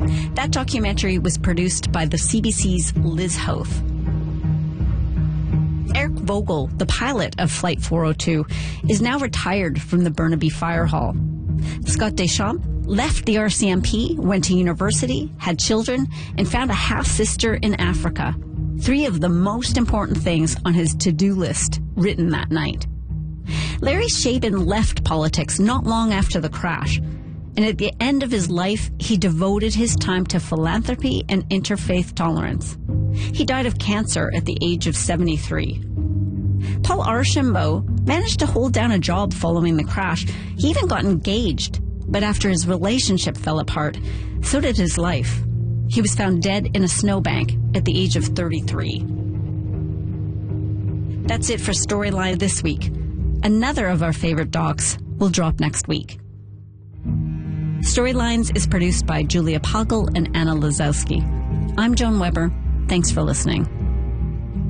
That documentary was produced by the CBC's Liz Hoth. Eric Vogel, the pilot of Flight 402, is now retired from the Burnaby Fire Hall. Scott Deschamps left the RCMP, went to university, had children, and found a half-sister in Africa. 3 of the most important things on his to-do list written that night. Larry Shaben left politics not long after the crash, and at the end of his life, he devoted his time to philanthropy and interfaith tolerance. He died of cancer at the age of 73. Paul Archambault managed to hold down a job following the crash. He even got engaged, but after his relationship fell apart, so did his life. He was found dead in a snowbank at the age of 33. That's it for Storyline this week. Another of our favorite docs will drop next week. Storylines is produced by Julia Poggle and Anna Lazowski. I'm Joan Weber. Thanks for listening.